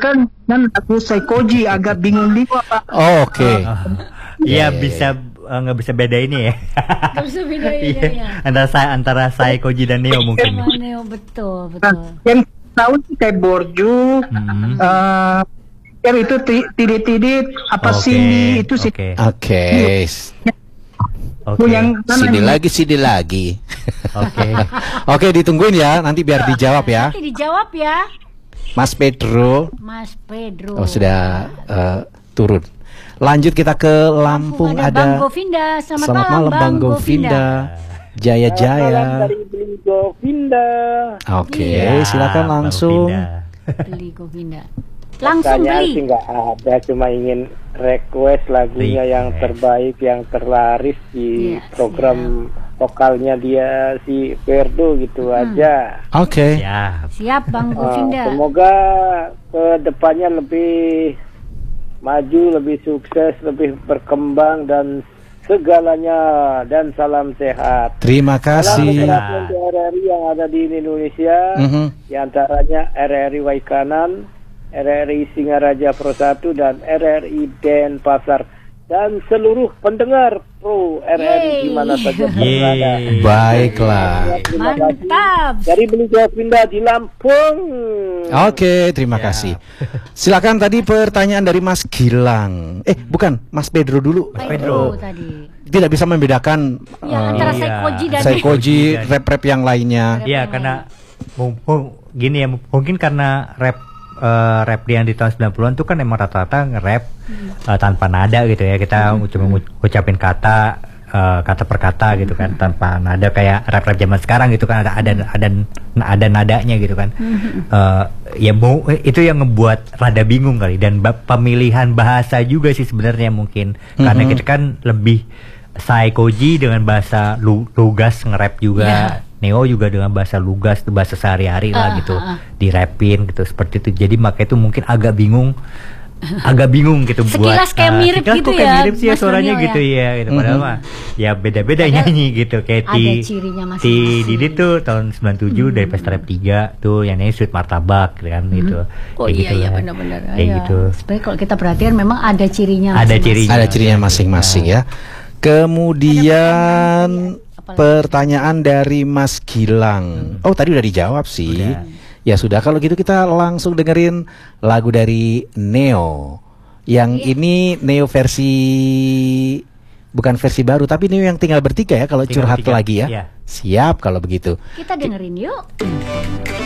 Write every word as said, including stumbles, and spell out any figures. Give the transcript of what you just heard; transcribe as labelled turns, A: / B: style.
A: kan kan aku Saikoji agak bingung juga Pak.
B: Oh, oke. Okay.
C: Oh, iya bisa nggak uh, bisa beda ini ya.
D: Nggak bisa beda ini ya.
C: Antara saya antara Saikoji dan Neo mungkin.
D: Sama Neo betul betul.
A: Nah, yang tahu sih kayak Borju, hmm. uh, ya itu tidit-tidit apa
C: okay.
A: Cindy itu sih.
B: Oke. Okay. Okay.
A: Okay. Yang
B: sidi lagi, sidi lagi.
C: Oke.
B: Oke, ditungguin ya, nanti biar dijawab ya.
D: Nanti dijawab ya.
B: Mas Pedro.
D: Mas Pedro.
B: Oh, sudah uh, turun. Lanjut kita ke Lampung, Lampung ada, ada
D: Bang Govinda. Selamat,
B: Selamat malam, malam Bang Govinda. Jaya Jaya.
E: Salam dari Beli Govinda.
B: Oke, okay, ya, silakan langsung.
D: Beli Govinda. Langsung
E: Pertanyaan
D: beli.
E: Sih nggak ada, cuma ingin request lagunya request. yang terbaik, yang terlaris di ya, program siap. vokalnya dia si Ferdo gitu hmm. aja.
B: Oke. Okay.
C: Siap.
D: Siap Bang Govinda.
E: Uh, semoga ke depannya lebih maju, lebih sukses, lebih berkembang dan segalanya, dan salam sehat.
B: Terima kasih.
E: Salam untuk R R I yang ada di Indonesia, mm-hmm. di antaranya R R I Waikanan, R R I Singaraja Pro satu dan R R I Denpasar, dan seluruh pendengar Pro R R I di mana saja berada.
B: Baiklah.
D: Mantap.
E: Dari Beli Govinda di Lampung.
B: Oke, terima ya. kasih. Silakan tadi pertanyaan dari Mas Gilang. Eh, bukan, Mas Pedro dulu.
C: Mas Pedro
D: uh, tadi.
B: Tidak bisa membedakan
D: ya, uh, antara
C: iya.
D: Saikoji dan
B: Saikoji, rap-rap yang lainnya.
C: Iya, karena mumpung gini ya, mungkin karena rap Uh, rap yang di tahun sembilan puluhan itu kan emang rata-rata nge-rap hmm. uh, tanpa nada gitu ya. Kita hmm. cuma ngucapin kata uh, kata per kata gitu kan, tanpa nada kayak rap-rap zaman sekarang gitu kan, ada ada ada ada nadanya gitu kan. Hmm. Uh, ya mau itu yang ngebuat rada bingung kali, dan ba- pemilihan bahasa juga sih sebenarnya mungkin. Hmm. Karena kita kan lebih Saikoji dengan bahasa lu, lugas nge-rap juga. Yeah. Neo juga dengan bahasa lugas, bahasa sehari-hari lah uh, gitu, uh, uh. dirapin gitu seperti itu. Jadi makanya itu mungkin agak bingung, agak bingung gitu.
D: Sekilas
C: buat
D: kayak mirip
C: uh,
D: gitu
C: kayak
D: ya,
C: mirip sih ya suaranya ya? Gitu ya. Gitu. Padahal mm-hmm. mah ya beda-beda ada, nyanyi gitu. Kayak Ti Ti Didi tuh tahun sembilan puluh tujuh mm-hmm. dari Pesta Rap tiga tuh yang nyanyi Sweet Martabak kan mm-hmm. gitu.
D: Oh
C: kayak
D: iya
C: gitu
D: iya
C: lah.
D: benar-benar.
C: Kayak
D: ya.
C: gitu.
D: Sebenarnya kalau kita perhatikan memang ada cirinya.
C: Ada
D: masing-masing.
C: cirinya.
B: Ada cirinya masing-masing ya. Kemudian pertanyaan dari Mas Gilang. Oh, tadi udah dijawab sih. Udah. Ya sudah, kalau gitu kita langsung dengerin lagu dari Neo. Yang yeah. ini Neo versi, bukan versi baru, tapi Neo yang tinggal bertiga ya, kalau tinggal curhat bertiga. Lagi ya. Yeah. Siap kalau begitu.
D: Kita dengerin yuk.